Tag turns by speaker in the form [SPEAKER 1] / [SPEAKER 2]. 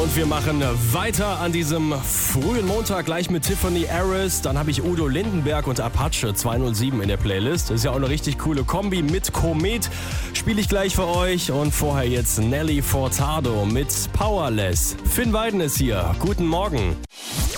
[SPEAKER 1] Und wir machen weiter an diesem frühen Montag gleich mit Tiffany Harris. Dann habe ich Udo Lindenberg und Apache 207 in der Playlist. Das ist ja auch eine richtig coole Kombi mit Komet. Spiele ich gleich für euch. Und vorher jetzt Nelly Furtado mit Powerless. Finn Weiden ist hier. Guten Morgen.